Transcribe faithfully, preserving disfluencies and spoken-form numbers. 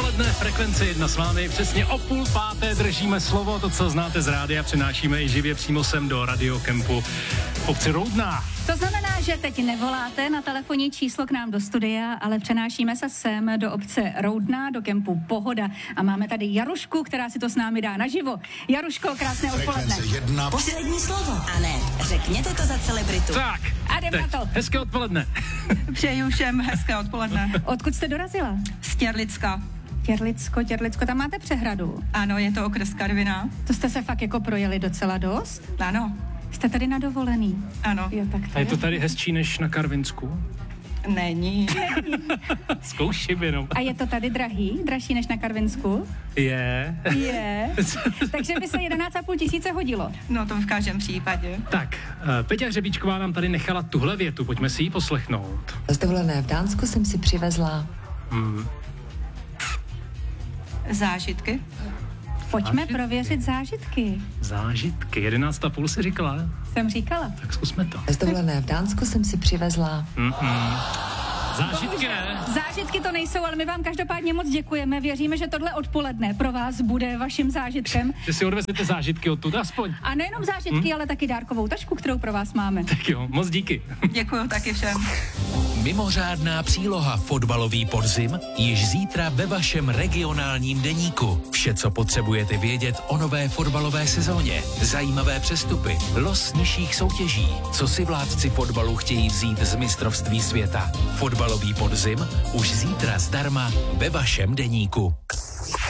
odpoledne, Frekvence jedna s vámi. Přesně o půl páté držíme slovo, to, co znáte z rádia, přenášíme i živě přímo sem do radiokempu v obci Roudná. To znamená, že teď nevoláte na telefonní číslo k nám do studia, ale přenášíme se sem do obce Roudná, do kempu Pohoda. A máme tady Jarušku, která si to s námi dá naživo. Jaruško, krásné odpoledne. Jedna. Poslední slovo. A ne, řekněte to za celebritu. Tak, A jdem teď, na to. hezké odpoledne. Přeju všem hezké odpoledne. Odkud jste dorazila? Z Těrlicka. Těrlicko, Těrlicko, tam máte přehradu. Ano, je to okres Karviná. To jste se fakt jako projeli docela dost? Ano, Jste tady na dovolený? ano. Jo, tak to A je to tady hezčí než na Karvinsku? Není. Zkouším jenom. A je to tady drahý? Dražší než na Karvinsku? Je. Je. Takže by se jedenáct a půl tisíce hodilo. No to v každém případě. Tak, eh, Peťa Hřebíčková nám tady nechala tuhle větu, pojďme si ji poslechnout. Z dovolené v Dánsku jsem si přivezla. Hmm. Zážitky. Pojďme Zážitky. prověřit zážitky. Zážitky, jedenáct a půl si říkala, Jsem říkala. tak zkusme to. Z dovolené v Dánsku jsem si přivezla. Mm-mm. Zážitky ne? Zážitky to nejsou, ale my vám každopádně moc děkujeme. Věříme, že tohle odpoledne pro vás bude vaším zážitkem. Že si odvezete zážitky odtud aspoň. A nejenom zážitky, hmm? ale taky dárkovou tašku, kterou pro vás máme. Tak jo, moc díky. Děkuju taky všem. Mimořádná příloha Fotbalový podzim již zítra ve vašem regionálním deníku. Vše, co potřebujete vědět o nové fotbalové sezóně. Zajímavé přestupy, los nižších soutěží, co si vládci fotbalu chtějí vzít z mistrovství světa. Fotbalový podzim už zítra zdarma ve vašem deníku.